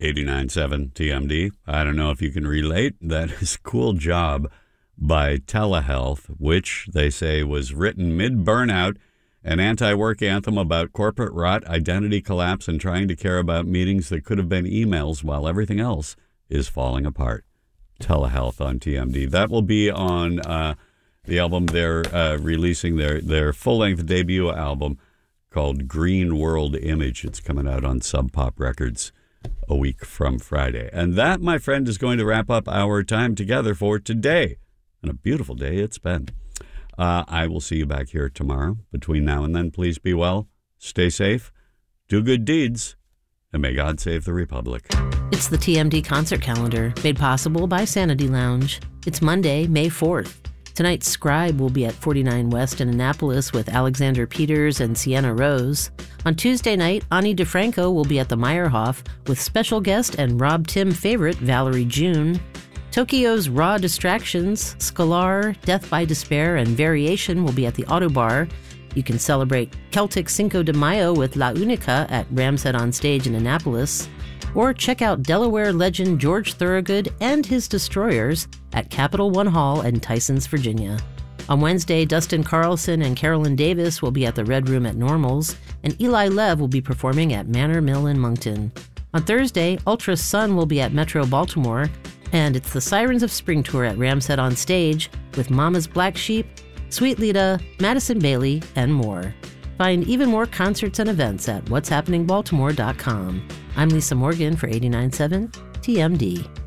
89.7 TMD. I don't know if you can relate. That is a cool job by Telehealth, which they say was written mid-burnout, an anti-work anthem about corporate rot, identity collapse, and trying to care about meetings that could have been emails while everything else is falling apart. Telehealth on TMD. That will be on the album they're releasing, their full-length debut album called Green World Image. It's coming out on Sub Pop Records a week from Friday. And that, my friend, is going to wrap up our time together for today. And a beautiful day it's been. I will see you back here tomorrow. Between now and then, please be well, stay safe, do good deeds, and may God save the Republic. It's the TMD concert calendar, made possible by Sanity Lounge. It's Monday, May 4th. Tonight, Scribe will be at 49 West in Annapolis with Alexander Peters and Sienna Rose. On Tuesday night, Ani DeFranco will be at the Meyerhoff with special guest and Rob Tim favorite Valerie June. Tokyo's Raw Distractions, Scalar, Death by Despair, and Variation will be at the Autobar. You can celebrate Celtic Cinco de Mayo with La Unica at Ramshead on Stage in Annapolis. Or check out Delaware legend George Thorogood and his Destroyers at Capital One Hall in Tysons, Virginia. On Wednesday, Dustin Carlson and Carolyn Davis will be at the Red Room at Normals, and Eli Lev will be performing at Manor Mill in Moncton. On Thursday, Ultra Sun will be at Metro Baltimore, and it's the Sirens of Spring Tour at Ramshead on Stage with Mama's Black Sheep, Sweet Lita, Madison Bailey, and more. Find even more concerts and events at what'shappeningbaltimore.com. I'm Lisa Morgan for 89.7 TMD.